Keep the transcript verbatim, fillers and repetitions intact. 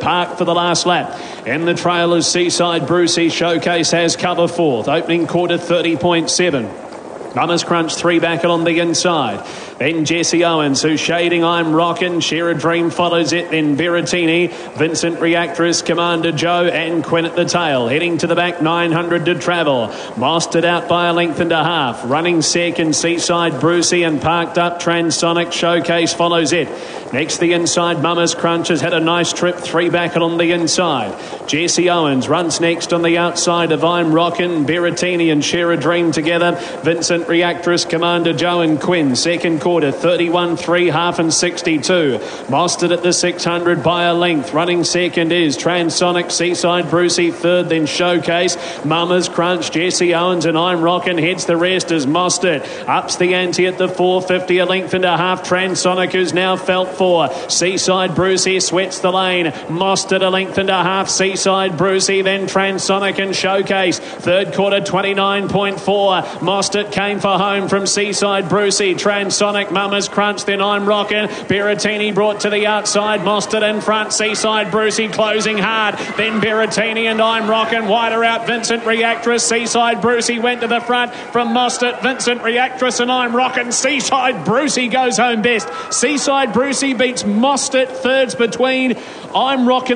parked for the last lap. In the trail is Seaside Brucey. Showcase has cover fourth. Opening quarter thirty point seven. Mama's Crunch three back along the inside. Then Jesse Owens, who's shading I'm Rockin'. Share a Dream follows it. Then Berrettini, Vincent Reactress, Commander Joe and Quinn at the tail. Heading to the back, nine hundred to travel. Mosted out by a length and a half. Running second, Seaside Brucey, and parked up Transonic. Showcase follows it. Next the inside, Mama's Crunch has had a nice trip. Three back along the inside. Jesse Owens runs next on the outside of I'm Rockin'. Berrettini and Share a Dream together. Vincent Reactress, Commander Joe and Quinn. Second quarter, thirty-one three, half and sixty-two. Mosted at the six hundred by a length. Running second is Transonic, Seaside Brucey third, then Showcase. Mama's Crunch, Jesse Owens and I'm Rockin'. Heads the rest as Mosted. Ups the ante at the four fifty, a length and a half. Transonic, who's now felt for. Seaside Brucey sweats the lane. Mosted a length and a half. Seaside Brucey, then Transonic and Showcase. Third quarter, twenty-nine point four. Mosted came for home from Seaside Brucey. Transonic, Mama's Crunch, then I'm Rockin'. Berrettini brought to the outside. Mosted in front. Seaside Brucey closing hard. Then Berrettini and I'm Rockin'. Wider out Vincent Reactress. Seaside Brucey went to the front from Mosted. Vincent Reactress and I'm Rockin'. Seaside Brucey goes home best. Seaside Brucey beats Mosted. Thirds between I'm Rockin'